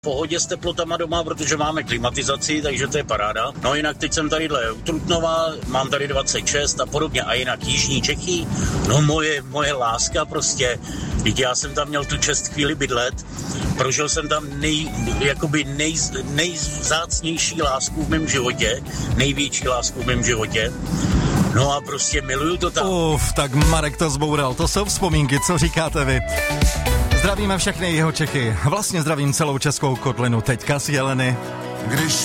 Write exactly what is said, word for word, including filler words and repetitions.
v pohodě s teplotama doma, protože máme klimatizaci, takže to je paráda. No jinak teď jsem tadyhle u Trutnova, mám tady dvacet šest a podobně a jinak jižní Čechy, no moje, moje láska prostě, teď já jsem tam měl tu čest chvíli bydlet, prožil jsem tam nej, jakoby nej, nejvzácnější lásku v mém životě, největší lásku v mém životě. No a prostě miluju to tam. Uf, tak Marek to zboural, to jsou vzpomínky, co říkáte vy? Zdravíme všechny jeho Čechy, vlastně zdravím celou českou kotlinu, teďka z Jeleny. Když